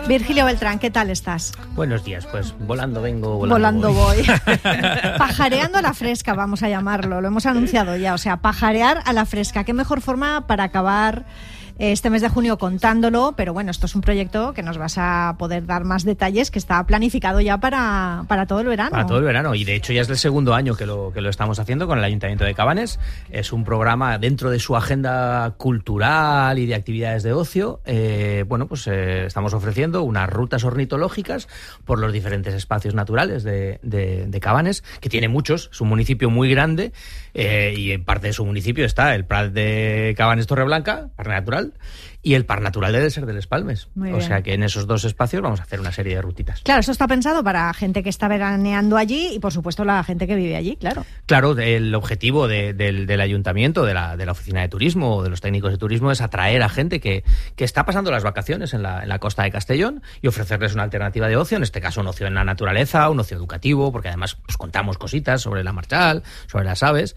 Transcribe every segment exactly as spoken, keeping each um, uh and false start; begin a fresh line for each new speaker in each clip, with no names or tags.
Virgilio Beltrán, ¿qué tal estás?
Buenos días, pues volando vengo, volando,
volando
voy.
voy. Pajareando a la fresca, vamos a llamarlo, lo hemos anunciado ya, o sea, pajarear a la fresca. ¿Qué mejor forma para acabar este mes de junio contándolo? Pero bueno, esto es un proyecto que nos vas a poder dar más detalles, que está planificado ya para, para todo el verano.
Para todo el verano, y de hecho ya es el segundo año que lo, que lo estamos haciendo con el Ayuntamiento de Cabanes. Es un programa dentro de su agenda cultural y de actividades de ocio. Eh, bueno, pues eh, estamos ofreciendo unas rutas ornitológicas por los diferentes espacios naturales de, de, de Cabanes, que tiene muchos, es un municipio muy grande, eh, y en parte de su municipio está el Prat de Cabanes Torreblanca, Parque Natural, y el Parque Natural de Dessert de Les Palmes.
Muy
o
bien.
sea que en esos dos espacios vamos a hacer una serie de rutitas.
Claro, esto está pensado para gente que está veraneando allí y por supuesto la gente que vive allí, claro.
Claro, el objetivo de, del, del ayuntamiento, de la, de la oficina de turismo o de los técnicos de turismo es atraer a gente que, que está pasando las vacaciones en la, en la costa de Castellón y ofrecerles una alternativa de ocio, en este caso un ocio en la naturaleza, un ocio educativo, porque además pues, contamos cositas sobre la marchal, sobre las aves,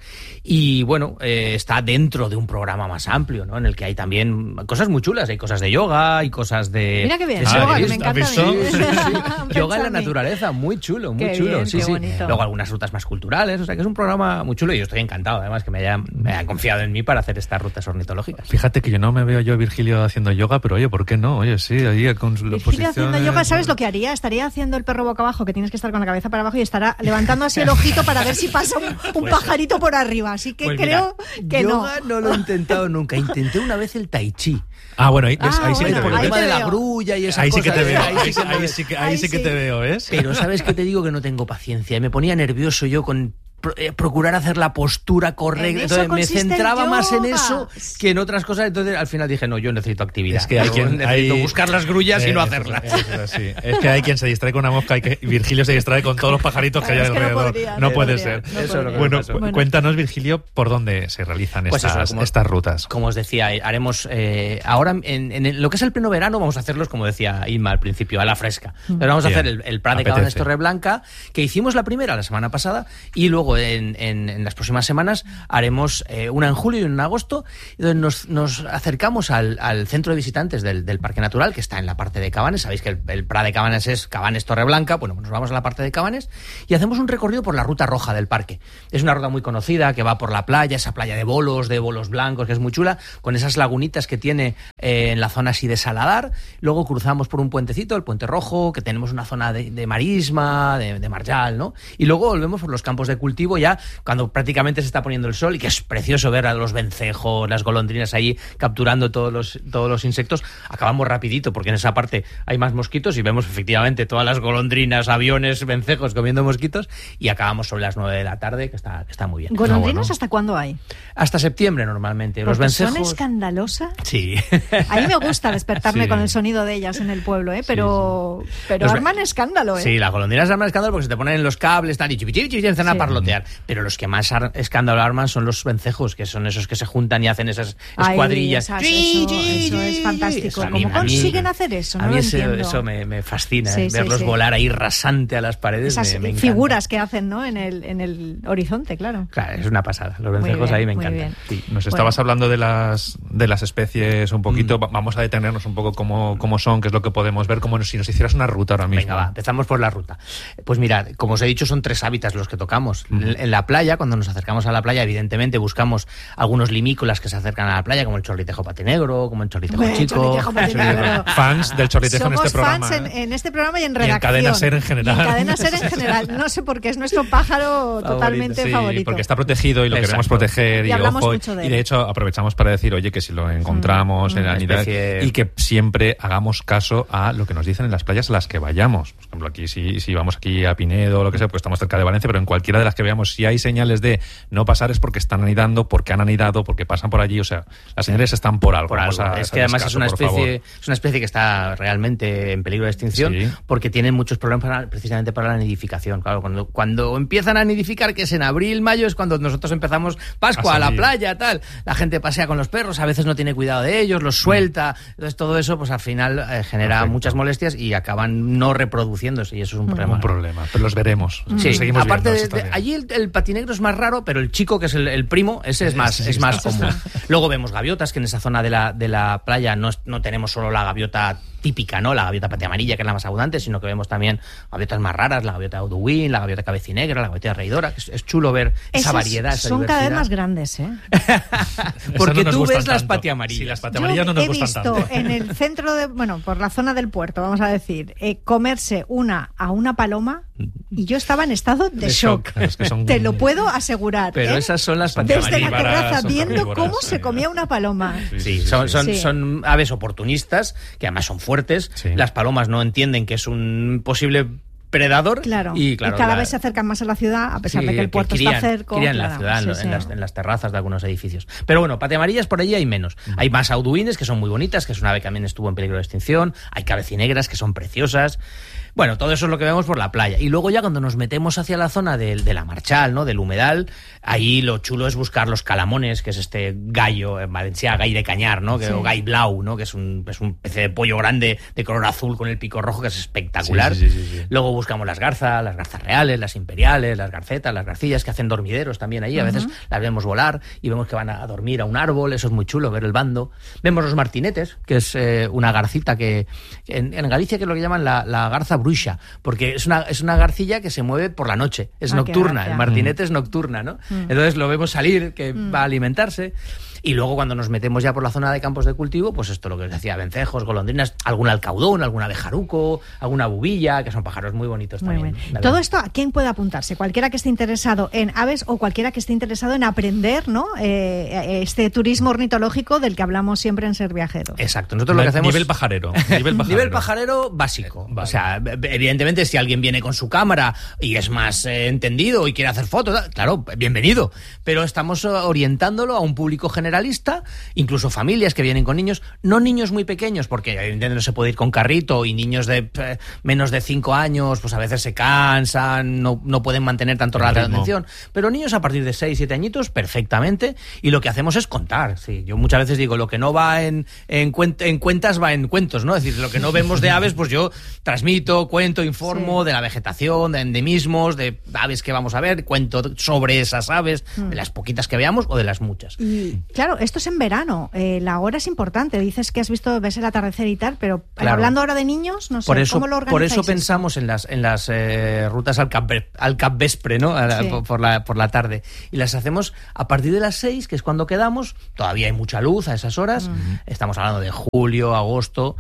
y bueno, eh, está dentro de un programa más amplio, ¿no? En el que hay también cosas muy chulas, hay cosas de yoga, hay cosas de...
Mira qué bien,
de
yoga,
senderismo.
que me encanta.
Sí, sí, sí. Yoga en la
Pensar en mí.
naturaleza, muy chulo, muy
Qué
chulo.
bien,
sí,
qué
sí.
bonito.
Luego algunas rutas más culturales, o sea que es un programa muy chulo y yo estoy encantado, además, que me hayan, me hayan confiado en mí para hacer estas rutas ornitológicas.
Fíjate que yo no me veo yo, Virgilio, haciendo yoga, pero oye, ¿por qué no? Oye, sí, ahí con su
Virgilio haciendo yoga, ¿sabes lo que haría? Estaría haciendo el perro boca abajo, que tienes que estar con la cabeza para abajo, y estará levantando así el ojito para ver si pasa un, un
Pues-
pajarito por arriba. Así que
Pues
creo
mira,
que no.
yoga no lo he intentado nunca. Intenté una vez el tai chi.
Ah, bueno, ahí, ves,
Ah,
ahí sí que
bueno,
te
por
veo.
el
ahí
tema
te
de la
veo.
grulla y esa
Ahí sí que te veo,
Ahí
ahí,
sí que me-
ahí sí que, ahí
Ahí
sí que
sí.
te veo, ¿ves?
Pero ¿sabes qué te digo? Que no tengo paciencia. Y me ponía nervioso yo con pro- eh, procurar hacer la postura correcta.
En eso
Entonces me
consiste el
centraba más en
yoga.
eso que en otras cosas. Entonces al final dije, no, yo necesito actividad.
Es que hay
Yo
quien
necesito
hay-
buscar las grullas y
Eh,
no
es-
hacerlas.
Es, es así. Es que hay quien se distrae con una mosca y que Virgilio se distrae con todos los pajaritos que hay
Es que no
alrededor.
podría,
no
no
puede
podría,
ser.
no
Eso es lo que me
Bueno,
pasó.
cu-
Bueno.
cuéntanos, Virgilio, por dónde se realizan
Pues eso,
estas,
como-
estas rutas.
Como os decía, eh, haremos eh, ahora en, en el- lo que es el pleno verano vamos a hacerlos, como decía Inma al principio, a la fresca. Pero vamos
Bien.
a hacer el, el Prat de
Apetece.
Cabanes Torreblanca, que hicimos la primera la semana pasada, y luego en, en- en las próximas semanas haremos eh, una en julio y una en agosto, donde nos, nos acercamos al, al centro de visitantes del, del Parque Natural, que está en la parte de Cabanes. Sabéis que el, el Prat de Cabanes es Cabanes Torreblanca. Bueno, pues nos vamos a la parte de Cabanes y hacemos un recorrido por la ruta roja del parque. Es una ruta muy conocida que va por la playa, esa playa de bolos, de bolos blancos, que es muy chula, con esas lagunitas que tiene eh, en la zona así de Saladar. Luego cruzamos por un puentecito, el Puente Rojo, que tenemos una zona de, de marisma, de, de marjal, ¿no? Y luego volvemos por los campos de cultivo ya cuando prácticamente se está poniendo el sol, y que es precioso ver a los vencejos, las golondrinas ahí capturando todos los, todos los insectos. Acabamos rapidito porque en esa parte hay más mosquitos y vemos efectivamente todas las golondrinas, aviones, vencejos comiendo mosquitos, y acabamos sobre las nueve de la tarde, que está, que está muy bien.
¿Golondrinas
bueno.
hasta cuándo hay?
Hasta septiembre normalmente. Los
Porque son
vencejos...
escandalosas.
Sí.
A mí me gusta despertarme
Sí.
con el sonido de ellas en el pueblo, ¿eh? Pero, pero
Los ve-
arman escándalo, ¿eh?
Sí, las golondrinas arman escándalo porque se te ponen en los cables, tal, y chipi, chipi, chipi, y empiezan a
Sí.
parlotear. Pero los que más ar- escándalo arman son los vencejos, que son esos que se juntan y hacen esas
Ay,
escuadrillas.
esas-
Chi,
eso,
chi,
eso es
chi.
fantástico.
Eso a mí-
¿Cómo
a mí-
consiguen hacer eso? No
a mí
lo
ese-
entiendo.
eso me, me fascina,
Sí,
¿eh?
sí,
verlos
sí.
volar ahí rasante a las paredes.
Esas
me, me encanta.
figuras que hacen, ¿no? En el, en el horizonte, claro.
Claro, es una pasada. Los
Muy
vencejos
bien,
ahí me
muy
encantan.
bien.
Sí.
Nos
Bueno.
estabas hablando de las de las especies un poquito.
Mm.
Va- Vamos a detenernos un poco cómo, cómo son, qué es lo que podemos ver, como si nos hicieras una ruta ahora mismo.
Venga, va, empezamos por la ruta. Pues mirad, como os he dicho, son tres hábitats los que tocamos. En, en la playa, cuando nos acercamos a la playa, evidentemente buscamos algunos limícolas que se acercan a la playa, como el chorlitejo patinegro, como el chorlitejo
Bueno,
chico.
chorlitejo patinegro.
Fans del chorlitejo en
Somos
este programa.
fans en,
¿eh?
en este programa y en
en
redacción.
Cadena Ser en general.
Y en Cadena Ser en general. No sé por qué, es nuestro pájaro totalmente
Sí,
favorito.
porque está protegido y lo
Exacto.
queremos proteger.
Y
Y,
hablamos
ojo,
mucho de
y
él.
de hecho aprovechamos para decir, oye, que si lo encontramos
Mm,
en la
una
unidad
especie-
y que siempre hagamos caso a lo que nos dicen en las playas a las que vayamos. Por ejemplo, aquí si, si vamos aquí a Pinedo o lo que sea, pues estamos cerca de Valencia, pero en cualquiera de las que veamos, si hay señales de no pasar es porque están anidando, porque han anidado, porque pasan por allí, o sea, las señales están por algo.
Por
Vamos
algo.
a
Es que
hacerles
además
caso,
es una
por favor.
especie, es una especie que está realmente en peligro de extinción,
Sí.
porque tienen muchos problemas para- precisamente para la nidificación. Claro, cuando, cuando empiezan a nidificar, que es en abril, mayo, es cuando nosotros empezamos Pascua,
A
a, la
salir.
playa, tal. La gente pasea con los perros, a veces no tiene cuidado de ellos, los suelta. Entonces todo eso, pues al final eh, genera
Perfecto.
muchas molestias y acaban no reproduciéndose, y eso es un problema.
Un problema, pero los veremos.
Sí,
Seguimos
aparte
viendo,
de,
eso está
de-
bien.
allí allí el, el patinegro es más raro, pero el chico, que es el, el primo, ese es más, es más común. Luego vemos gaviotas, que en esa zona de la, de la playa no, no tenemos solo la gaviota típica, ¿no? La gaviota patea amarilla, que es la más abundante, sino que vemos también gaviotas más raras, la gaviota Auduin, la gaviota cabecinegra, la gaviota reidora, que es, es chulo ver esa
Esas
variedad, esa
son
diversidad.
cada vez más grandes, ¿eh?
Porque
no
tú ves
tanto.
las patiamarillas.
Sí, las patiamarillas no nos
he
gustan
visto
tanto.
en el centro de, bueno, por la zona del puerto, vamos a decir, eh, comerse una a una paloma y yo estaba en estado de,
De
shock.
shock.
Es que son-
Te lo puedo asegurar.
Pero
¿eh?
esas son las
Desde la
patiamarillas.
terraza
son
viendo
carnívoras,
cómo
sí.
se comía una paloma.
Sí, son, son,
Sí.
son aves oportunistas, que además son fuertes.
Sí.
Las palomas no entienden que es un posible predador.
Claro.
Y, claro,
cada
la-
vez se acercan más a la ciudad, a pesar
Sí,
de que el puerto
crían,
está cerca.
crían en la
claro,
ciudad, en,
sí,
lo-
sí.
en las, en las terrazas de algunos edificios. Pero bueno, patiamarillas por allí hay menos. Hay más auduines, que son muy bonitas, que es una ave que también estuvo en peligro de extinción. Hay cabecinegras, que son preciosas. Bueno, todo eso es lo que vemos por la playa. Y luego ya cuando nos metemos hacia la zona del- de, la Marchal, ¿no? Del humedal, ahí lo chulo es buscar los calamones, que es este gallo, en valencià, gall de cañar, ¿no? Que,
Sí.
O gall blau, ¿no? Que es un, es un pez de pollo grande de color azul con el pico rojo, que es espectacular.
Sí, sí, sí, sí.
Luego buscamos las garzas, las garzas reales, las imperiales, las garcetas, las garcillas, que hacen dormideros también ahí. A veces las vemos volar y vemos que van a dormir a un árbol. Eso es muy chulo, ver el bando. Vemos los martinetes, que es eh, una garcita que en, en Galicia, que es lo que llaman la, la garza bruixa, porque es una, es una garcilla que se mueve por la noche, es
Ah, qué
nocturna.
gracia.
El martinete es nocturna, ¿no? Entonces lo vemos salir, que va a alimentarse. Y luego cuando nos metemos ya por la zona de campos de cultivo, pues esto lo que os decía, vencejos, golondrinas, algún alcaudón, alguna abejaruco, alguna bubilla, que son pájaros muy bonitos
Muy
también.
bien.
la
Todo
verdad.
esto, ¿a quién puede apuntarse? Cualquiera que esté interesado en aves o cualquiera que esté interesado en aprender, ¿no? Eh, este turismo ornitológico del que hablamos siempre en Ser Viajero.
Exacto. Nosotros lo que hacemos...
Nivel pajarero. Nivel pajarero.
Nivel pajarero básico.
Vale.
O sea, evidentemente, si alguien viene con su cámara y es más eh, entendido y quiere hacer fotos, claro, bienvenido. Pero estamos orientándolo a un público generalista, incluso familias que vienen con niños, no niños muy pequeños, porque evidentemente no se puede ir con carrito, y niños de eh, menos de cinco años, pues a veces se cansan, no, no pueden mantener tanto
El
la
ritmo.
atención. Pero niños a partir de seis, siete añitos, perfectamente. Y lo que hacemos es contar. Sí, yo muchas veces digo, lo que no va en, en, cuen- en cuentas va en cuentos, ¿no? Es decir, lo que no vemos de aves, pues yo transmito, cuento, informo
Sí.
de la vegetación, de endemismos, de aves que vamos a ver, cuento sobre esas aves,
Mm.
de las poquitas que veamos o de las muchas.
Y claro, esto es en verano. Eh, la hora es importante. Dices que has visto, ves el atardecer y tal, pero
Claro.
hablando ahora de niños, no sé,
Por eso,
¿cómo lo
por
organizáis
eso
esto?
pensamos en las, en las eh, rutas al, cap, al capvespre, ¿no? A la-
Sí.
por, por la, por la tarde. Y las hacemos a partir de las seis, que es cuando quedamos. Todavía hay mucha luz a esas horas. Estamos hablando de julio, agosto.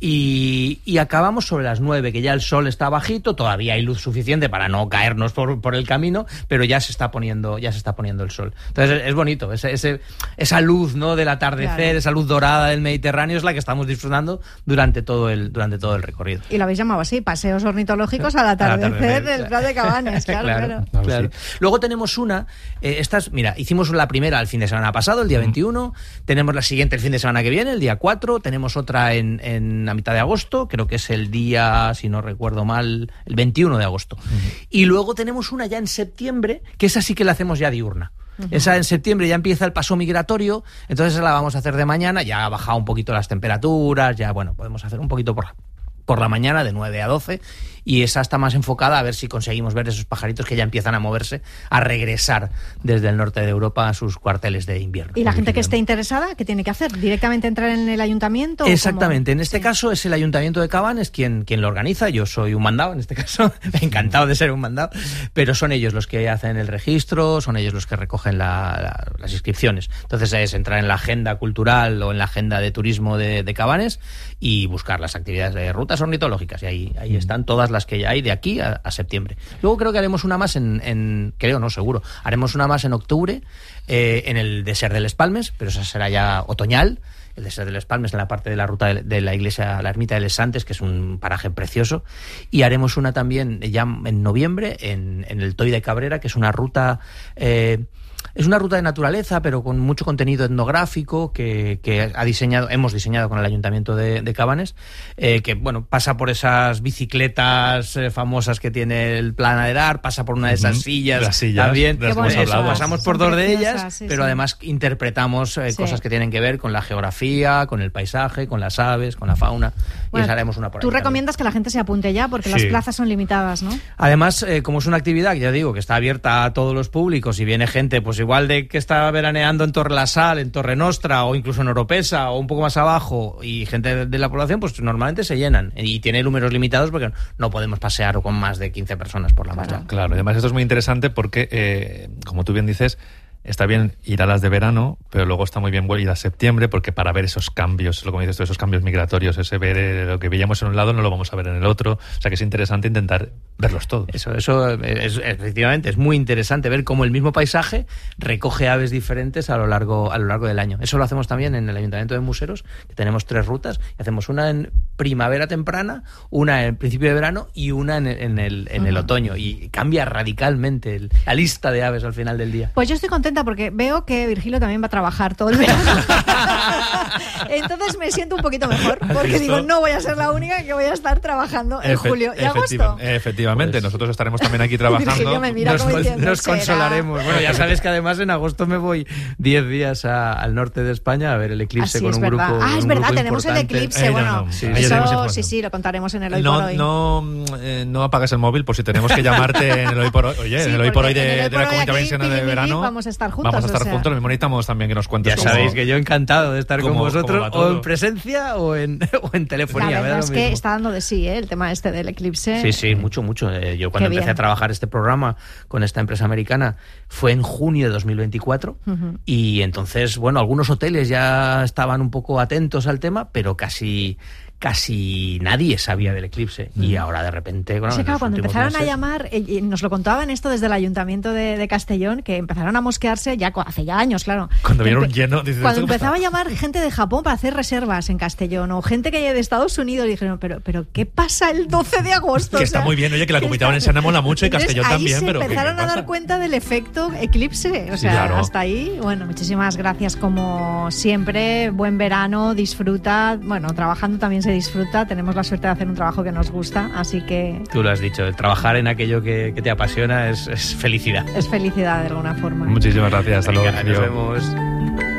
Y, y acabamos sobre las nueve, que ya el sol está bajito. Todavía hay luz suficiente para no caernos por, por el camino, pero ya se está poniendo, ya se está poniendo el sol. Entonces es, es bonito. Ese, ese, esa luz, ¿no? Del atardecer,
Claro.
esa luz dorada del Mediterráneo es la que estamos disfrutando durante todo el, durante todo el recorrido.
Y lo habéis llamado así, paseos ornitológicos al atardecer
atardecer,
del Prat de Cabanes, claro, claro.
claro,
Claro,
claro.
sí.
Luego tenemos una, eh, estas, mira, hicimos la primera el fin de semana pasado, el día veintiuno, tenemos la siguiente el fin de semana que viene, el día cuatro, tenemos otra en, en a mitad de agosto, creo que es el día, si no recuerdo mal, el veintiuno de agosto. Y luego tenemos una ya en septiembre, que esa sí que la hacemos ya diurna. Esa en septiembre ya empieza el paso migratorio, entonces esa la vamos a hacer de mañana, ya ha bajado un poquito las temperaturas, ya bueno, podemos hacer un poquito por, por la mañana de nueve a doce, y esa está más enfocada a ver si conseguimos ver esos pajaritos que ya empiezan a moverse, a regresar desde el norte de Europa a sus cuarteles de invierno.
Y la gente que esté interesada, ¿qué tiene que hacer? ¿Directamente entrar en el ayuntamiento? o
Exactamente,
cómo?
en este
Sí.
caso es el Ayuntamiento de Cabanes quien, quien lo organiza, yo soy un mandado en este caso, encantado de ser un mandado, pero son ellos los que hacen el registro, son ellos los que recogen la- la- las inscripciones. Entonces es entrar en la agenda cultural o en la agenda de turismo de, de Cabanes y buscar las actividades de rutas ornitológicas, y ahí, ahí están todas las que ya hay de aquí a, a septiembre. Luego creo que haremos una más en, en creo, no, seguro, haremos una más en octubre eh, en el Desert de Les Palmes, pero esa será ya otoñal. El Desert de Les Palmes en la parte de la ruta de, de la iglesia, la ermita de Les Santes, que es un paraje precioso. Y haremos una también ya en noviembre en, en el Toy de Cabrera, que es una ruta... Eh, es una ruta de naturaleza, pero con mucho contenido etnográfico que, que ha diseñado, hemos diseñado con el Ayuntamiento de, de Cabanes, eh, que bueno, pasa por esas bicicletas eh, famosas que tiene el Planaderar, pasa por una de esas
Ujú.
sillas,
Las sillas,
también.
de las
que hemos
Eso,
hablado.
pasamos por
Son
dos de
preciosas,
ellas,
sí,
pero
sí.
además interpretamos eh,
Sí.
cosas que tienen que ver con la geografía, geografía, con el paisaje, con las aves, con la fauna,
bueno,
y haremos una por
Tú
ahí
recomiendas
también.
que la gente se apunte ya, porque sí. las plazas son limitadas, ¿no?
Además, eh, como es una actividad, ya digo, que está abierta a todos los públicos y viene gente, pues igual de que está veraneando en Torrelasal, en Torre Nostra o incluso en Oropesa o un poco más abajo, y gente de, de la población, pues normalmente se llenan y tiene números limitados porque no podemos pasear con más de quince personas por la marcha.
Claro, y además esto es muy interesante porque, eh, como tú bien dices, está bien ir a las de verano, pero luego está muy bien ir a septiembre, porque para ver esos cambios, lo que me dices tú, esos cambios migratorios, ese ver eh, lo que veíamos en un lado no lo vamos a ver en el otro, o sea que es interesante intentar verlos todos.
Eso, eso es, efectivamente, es muy interesante ver cómo el mismo paisaje recoge aves diferentes a lo largo a lo largo del año. Eso lo hacemos también en el Ayuntamiento de Museros, que tenemos tres rutas, y hacemos una en primavera temprana, una en principio de verano y una en el, en el, en el uh-huh. otoño, y cambia radicalmente el, la lista de aves al final del día.
Pues yo estoy contenta porque veo que Virgilio también va a trabajar todo el verano. Entonces me siento un poquito mejor, porque digo, no voy a ser la única que voy a estar trabajando en Efe- julio y
efectiva,
agosto.
Efectivamente, pues, nosotros estaremos también aquí trabajando.
Virgilio me mira
nos,
como diciendo,
nos consolaremos. Bueno, ya sabes que además en agosto me voy diez días a, al norte de España a ver el eclipse con un
verdad.
grupo.
Ah, es verdad, tenemos
importante.
el eclipse.
Eh,
bueno,
no, no.
Sí, eso sí, sí, lo contaremos en el Hoy
no,
por Hoy.
No, eh, no apagues el móvil por si tenemos que llamarte en el Hoy por Hoy. Oye, sí, en el Hoy por Hoy de, de la Comunidad Valenciana de verano.
Vamos a estar juntos.
Vamos a estar
o sea.
juntos. Lo mismo necesitamos también que nos cuentes.
Ya
cómo,
sabéis que yo encantado de estar
cómo,
con vosotros, o en presencia o en, o en telefonía.
La verdad es que
mismo.
está dando de sí, ¿eh? El tema este del eclipse.
Sí, sí, mucho, mucho. Eh, yo cuando Qué empecé bien. a trabajar este programa con esta empresa americana fue en junio de dos mil veinticuatro uh-huh. y entonces, bueno, algunos hoteles ya estaban un poco atentos al tema, pero casi... casi nadie sabía del eclipse mm. y ahora de repente bueno,
sí, claro, cuando empezaron
meses...
a llamar y nos lo contaban esto desde el Ayuntamiento de, de Castellón, que empezaron a mosquearse ya hace ya años, claro,
cuando vieron lleno dices,
cuando empezaba a llamar gente de Japón para hacer reservas en Castellón, o gente que de Estados Unidos, y dijeron, pero pero ¿qué pasa el doce de agosto?
Que
o sea,
está muy bien, oye, que la Comunidad Valenciana mola mucho y Castellón
ahí
también,
se
pero
empezaron a dar cuenta del efecto eclipse, o sea,
sí, claro.
hasta ahí, bueno, muchísimas gracias como siempre, buen verano, disfruta, bueno, trabajando también se disfruta, tenemos la suerte de hacer un trabajo que nos gusta, así que...
Tú lo has dicho, trabajar en aquello que, que te apasiona es, es felicidad.
Es felicidad de alguna forma.
Muchísimas gracias, hasta luego.
Nos vemos.